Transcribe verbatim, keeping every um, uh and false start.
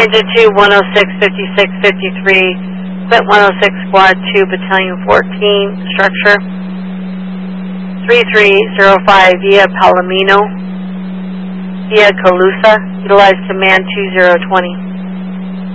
Engine two, one oh six, fifty-six, fifty-three, Quint one oh six, Squad two, Battalion fourteen, structure. three three zero five via Palomino, via Colusa, utilize command two zero two zero.